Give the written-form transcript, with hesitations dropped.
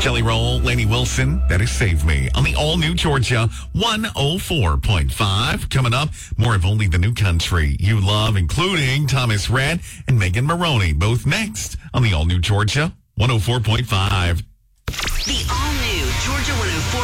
Jelly Roll, Lainey Wilson, that is Save Me. On the all-new Georgia 104.5. Coming up, more of Only the New Country you love, including Thomas Rhett and Megan Maroney. Both next on the all-new Georgia 104.5. The all-new Georgia 104.